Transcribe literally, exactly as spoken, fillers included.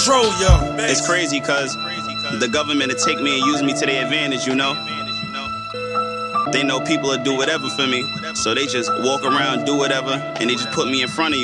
control, yo. It's crazy because the government will take me and use me to their advantage, you know? They know people will do whatever for me, so they just walk around, do whatever, and they just put me in front of you.